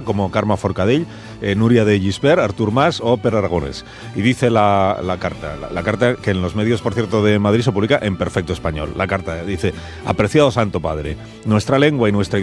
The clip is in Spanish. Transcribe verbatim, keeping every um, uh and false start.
como Carme Forcadell, eh, Núria de Gispert, Artur Mas o Per Aragonés. Y dice la, la carta, la, la carta que en los medios, por cierto, de Madrid se publica en perfecto español. La carta dice: apreciado Santo Padre, nuestra lengua y nuestra